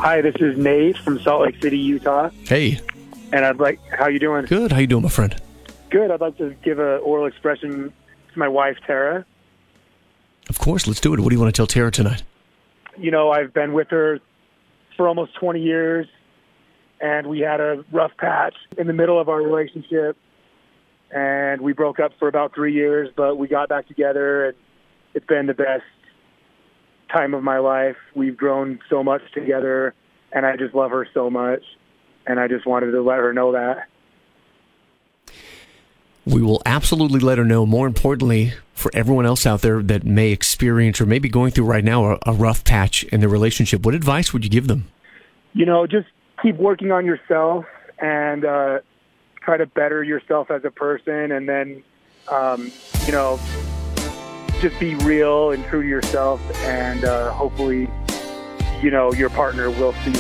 Hi, this is Nate from Salt Lake City, Utah. Hey. And how you doing? Good. How you doing, my friend? Good. I'd like to give an oral expression to my wife, Tara. Of course, let's do it. What do you want to tell Tara tonight? You know, I've been with her for almost 20 years, and we had a rough patch in the middle of our relationship, and we broke up for about 3 years, but we got back together, and it's been the best time of my life. We've grown so much together, and I just love her so much, and I just wanted to let her know that. We will absolutely let her know. More importantly, for everyone else out there that may experience or may be going through right now a rough patch in their relationship, what advice would you give them? You know, just keep working on yourself and try to better yourself as a person, and then, you know, just be real and true to yourself, and hopefully, you know, your partner will see